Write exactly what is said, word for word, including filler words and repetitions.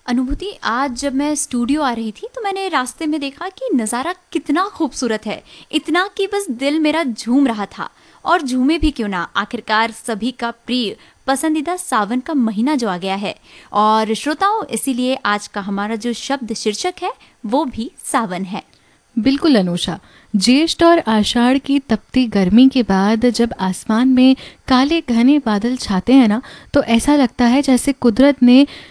अनुभूति, आज जब मैं स्टूडियो आ रही थी तो मैंने रास्ते में देखा कि नज़ारा कितना खूबसूरत है। इतना कि बस दिल मेरा झूम रहा था। और झूमे भी क्यों ना, आखिरकार सभी का प्रिय पसंदीदा सावन का महीना जो आ गया है। और श्रोताओं, इसीलिए आज का हमारा जो शब्द शीर्षक है वो भी सावन है। बिल्कुल अनुषा, ज्येष्ठ और आषाढ़ की तपती गर्मी के बाद जब आसमान में काले घने बादल छाते हैं ना, तो ऐसा लगता है जैसे कुदरत ने